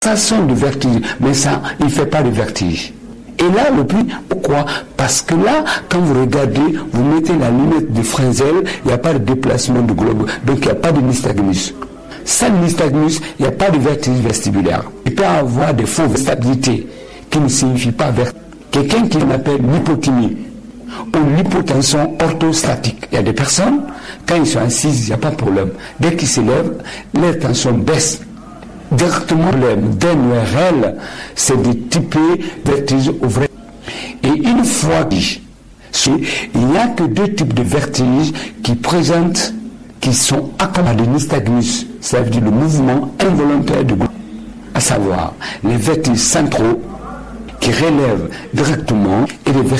sensation de vertige, mais ça, il ne fait pas de vertige. Et là, le plus, pourquoi? Parce que là, quand vous regardez, vous mettez la lunette de Frenzel, il n'y a pas de déplacement du globe, donc il n'y a pas de nystagmus. Sans nystagmus, il n'y a pas de vertige vestibulaire. Il peut y avoir des faux stabilités qui ne signifient pas vertige. Quelqu'un qui appelle l'hypothymie ou l'hypotension orthostatique. Il y a des personnes, quand ils sont assises, il n'y a pas de problème. Dès qu'ils s'élèvent, leur tension baisse. Directement, le problème d'NRL, c'est de typer vertige au vrai. Et une fois il n'y a que deux types de vertiges qui sont accompagnés de nystagmus, ça veut dire le mouvement involontaire du groupe, à savoir les vertiges centraux qui relèvent directement et les vertiges